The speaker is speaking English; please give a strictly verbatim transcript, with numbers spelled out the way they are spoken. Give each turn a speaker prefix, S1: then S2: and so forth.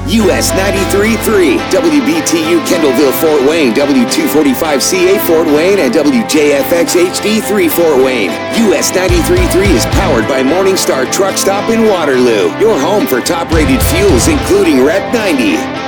S1: U S ninety-three point three, W B T U Kendallville, Fort Wayne, W two forty-five C A Fort Wayne, and W J F X H D three Fort Wayne. U S ninety-three point three is powered by Morningstar Truck Stop in Waterloo, your home for top-rated fuels, including Rep ninety.